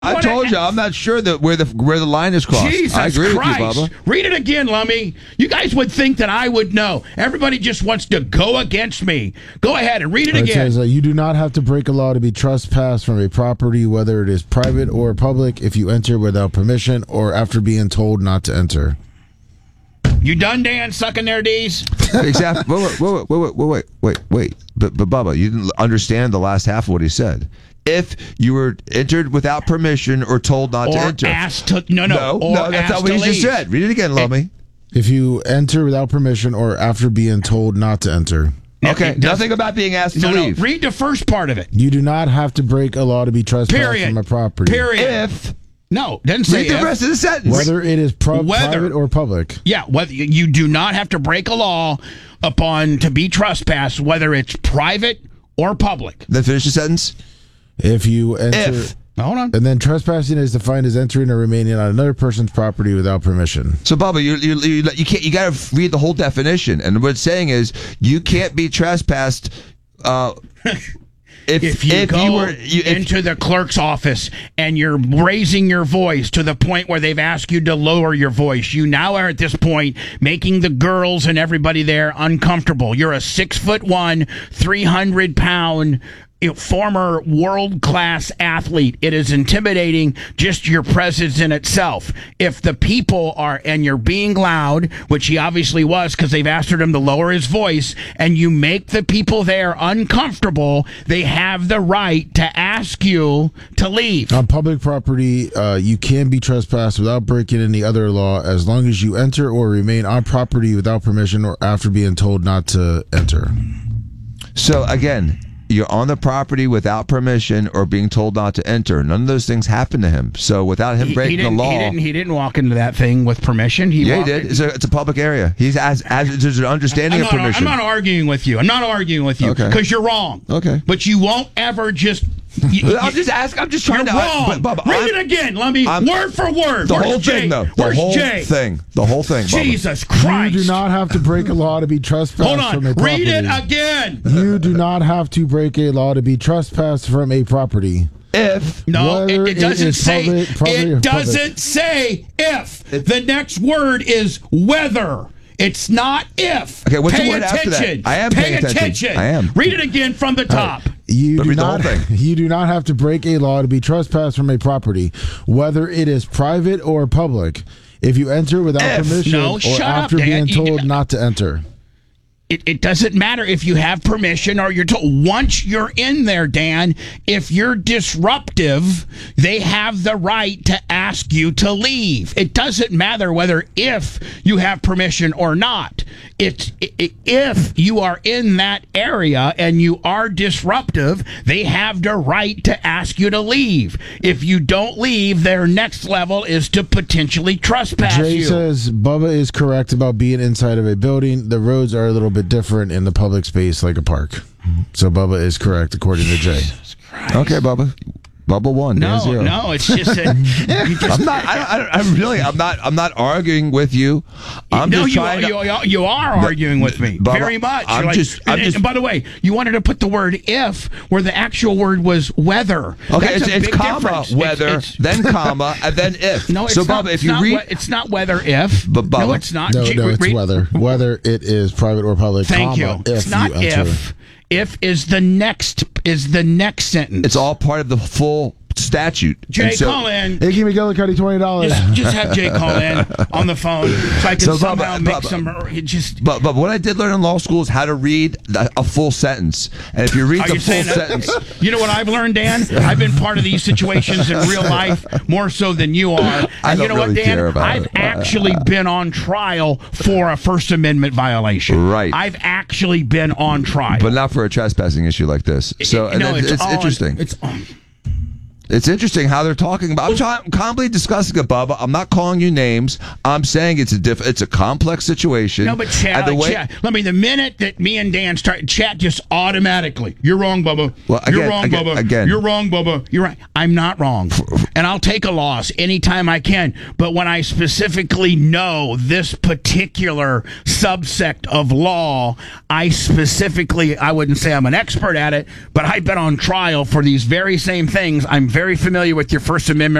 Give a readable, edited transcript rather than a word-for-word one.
I told you, I'm not sure that where the line is crossed. Jesus I agree Christ. with you, Bubba. Read it again, Lummy. You guys would think that I would know. Everybody just wants to go against me. Go ahead and read it again. It says, you do not have to break a law to be trespassed from a property, whether it is private or public, if you enter without permission or after being told not to enter. You done, Dan, sucking their D's? Exactly. Wait. But Bubba, you didn't understand the last half of what he said. If you were entered without permission or told not to enter. Asked to, no, that's not what he just said. Read it again, Lummy. If you enter without permission or after being told not to enter. Okay, nothing about being asked to leave. No, read the first part of it. You do not have to break a law to be trespassed from a property. If. No, doesn't say read the rest of the sentence. Whether it is private or public. Yeah, whether you do not have to break a law to be trespassed, whether it's private or public. Then finish the sentence. If you enter... Hold on. And then trespassing is defined as entering or remaining on another person's property without permission. So, Bubba, you can't. You got to read the whole definition. And what it's saying is you can't be trespassed if you go into the clerk's office and you're raising your voice to the point where they've asked you to lower your voice. You now are at this point making the girls and everybody there uncomfortable. You're a 6'1", 300-pound former world-class athlete. It is intimidating just your presence in itself. If the people are, and you're being loud, which he obviously was because they've asked him to lower his voice, and you make the people there uncomfortable, they have the right to ask you to leave. On public property, you can be trespassed without breaking any other law as long as you enter or remain on property without permission or after being told not to enter. So, again, you're on the property without permission or being told not to enter. None of those things happened to him. So without him breaking the law, he didn't walk into that thing with permission. He did. It's a public area. He's as there's an understanding of permission. I'm not arguing with you. Because you're wrong. Okay, but you won't ever just. I'm just trying to. Wrong. Read it again, Lumby. Word for word. The whole thing, though. Where's Jay? The whole thing. Jesus Christ! You do not have to break a law to be trespassed from a property. Read it again. You do not have to break a law to be trespassed from a property. If it doesn't say it doesn't say if. The next word is whether. It's not if. Okay, what's the word after that? I am paying paying attention. I am. Read it again from the top. You do not have to break a law to be trespassed from a property, whether it is private or public, if you enter without permission or after being told not to enter. It doesn't matter if you have permission or you're told. Once you're in there, Dan, if you're disruptive, they have the right to ask you to leave. It doesn't matter whether if you have permission or not. If you are in that area and you are disruptive, they have the right to ask you to leave. If you don't leave, their next level is to potentially trespass you. Jay says Bubba is correct about being inside of a building. The roads are a little bit different in the public space like a park. So Bubba is correct according to Jay. Okay, Bubba. Bubba won. No, it's just that I'm not arguing with you. You are arguing with me Bubba, very much. And by the way, you wanted to put the word if where the actual word was whether. Okay, it's comma whether, then comma, and then if. No, it's so not. Bubba, if you read, it's not whether if. But Bubba, no, it's not. No, it's whether it is private or public. Thank comma, you. It's not if. If is the next sentence. It's all part of the full statute. Jay, call in. Hey, give me Gillicuddy $20. Just have Jay call in on the phone so I can somehow make some. But what I did learn in law school is how to read a full sentence. And if you read the full sentence, you know what I've learned, Dan? I've been part of these situations in real life more so than you are. And you know what, Dan? I've actually been on trial for a First Amendment violation. Right. I've actually been on trial, but not for a trespassing issue like this. So it's interesting. It's interesting how they're talking about. I'm calmly discussing it, Bubba. I'm not calling you names. I'm saying it's a complex situation. No, but chat. The minute that me and Dan start chat, just automatically, you're wrong, Bubba. You're wrong, Bubba. You're wrong, Bubba. You're right. I'm not wrong, and I'll take a loss anytime I can. But when I specifically know this particular subsect of law, I wouldn't say I'm an expert at it, but I've been on trial for these very same things. I'm very very familiar with your First Amendment